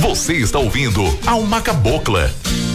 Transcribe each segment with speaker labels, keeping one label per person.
Speaker 1: Você está ouvindo Alma Cabocla.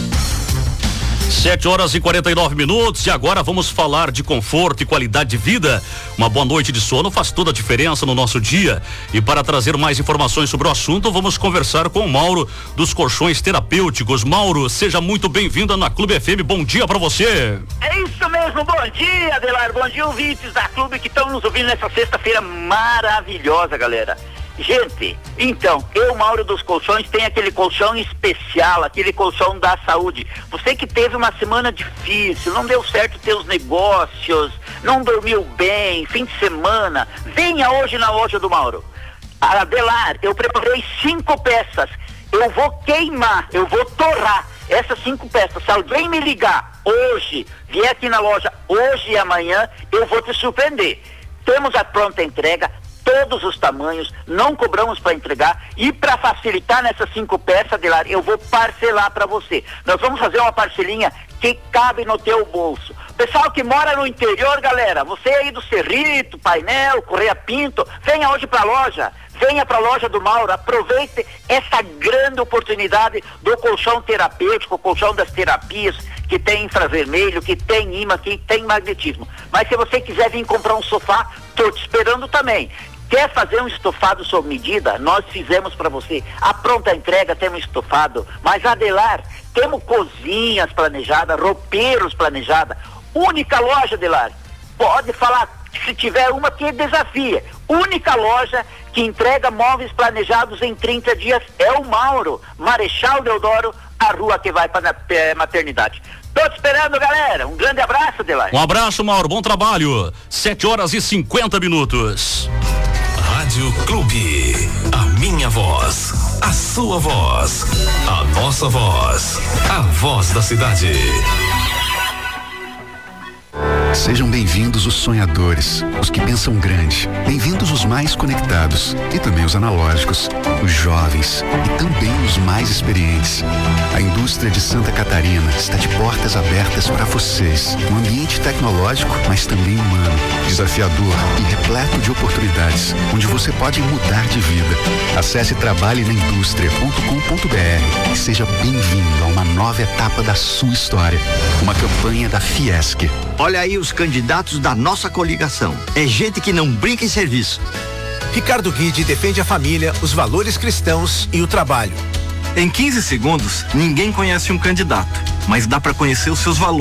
Speaker 2: 7h49 e agora vamos falar de conforto e qualidade de vida. Uma boa noite de sono faz toda a diferença no nosso dia. E para trazer mais informações sobre o assunto, vamos conversar com o Mauro dos Colchões Terapêuticos. Mauro, seja muito bem-vindo na Clube FM. Bom dia para você.
Speaker 3: É isso mesmo, bom dia, Adelar. Bom dia, ouvintes da Clube que estão nos ouvindo nessa sexta-feira maravilhosa, galera. Gente, então, Mauro dos Colchões, tem aquele colchão especial, aquele colchão da saúde. Você que teve uma semana difícil, não deu certo teus negócios, não dormiu bem, fim de semana, venha hoje na loja do Mauro. Adelar, eu preparei 5 peças. Eu vou queimar, eu vou torrar essas 5 peças. Se alguém me ligar hoje, vier aqui na loja hoje e amanhã, eu vou te surpreender. Temos a pronta entrega, todos os tamanhos, não cobramos para entregar, e para facilitar nessas 5 peças, Adelar, eu vou parcelar para você. Nós vamos fazer uma parcelinha que cabe no teu bolso. Pessoal que mora no interior, galera, você aí do Cerrito, Painel, Correia Pinto, venha hoje para a loja. Venha para a loja do Mauro, aproveite essa grande oportunidade do colchão terapêutico, o colchão das terapias, que tem infravermelho, que tem imã, que tem magnetismo. Mas se você quiser vir comprar um sofá, tô te esperando também. Quer fazer um estofado sob medida? Nós fizemos para você. A pronta entrega temos estofado. Mas, Adelar, temos cozinhas planejadas, roupeiros planejadas. Única loja, Adelar. Pode falar, se tiver uma que desafia. Única loja que entrega móveis planejados em 30 dias é o Mauro. Marechal Deodoro, a rua que vai para a maternidade. Tô te esperando, galera. Um grande abraço, Adelar.
Speaker 2: Um abraço, Mauro. Bom trabalho. 7h50.
Speaker 1: Rádio Clube. A minha voz. A sua voz. A nossa voz. A voz da cidade.
Speaker 4: Sejam bem-vindos os sonhadores, os que pensam grande. Bem-vindos os mais conectados e também os analógicos, os jovens e também os mais experientes. A indústria de Santa Catarina está de portas abertas para vocês. Um ambiente tecnológico, mas também humano, desafiador e repleto de oportunidades, onde você pode mudar de vida. Acesse trabalhenaindustria.com.br e seja bem-vindo a uma nova etapa da sua história. Uma campanha da Fiesc.
Speaker 5: Olha aí os candidatos da nossa coligação. É gente que não brinca em serviço.
Speaker 6: Ricardo Guide defende a família, os valores cristãos e o trabalho.
Speaker 7: Em 15 segundos, ninguém conhece um candidato, mas dá para conhecer os seus valores.